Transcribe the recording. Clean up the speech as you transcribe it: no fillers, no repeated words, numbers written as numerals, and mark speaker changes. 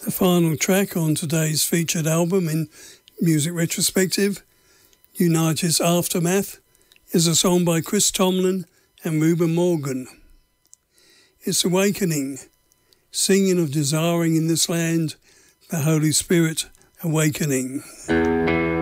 Speaker 1: The final track on today's featured album in Music Retrospective, United's Aftermath, is a song by Chris Tomlin and Reuben Morgan. It's Awakening, singing of desiring in this land, the Holy Spirit awakening.